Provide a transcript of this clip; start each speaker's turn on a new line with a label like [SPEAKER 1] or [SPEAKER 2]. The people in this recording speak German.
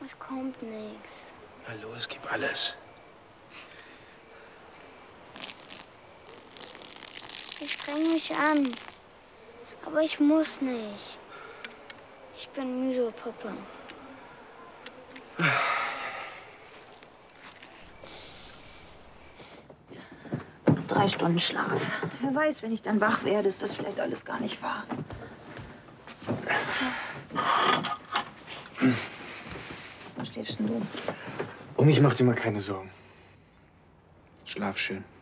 [SPEAKER 1] Es kommt nichts.
[SPEAKER 2] Na los, gib alles.
[SPEAKER 1] Ich streng mich an. Aber ich muss nicht. Ich bin müde, Papa.
[SPEAKER 3] 3 Stunden Schlaf. Wer weiß, wenn ich dann wach werde, ist das vielleicht alles gar nicht wahr. Wo schläfst denn du?
[SPEAKER 2] Um mich mach dir mal keine Sorgen. Schlaf schön.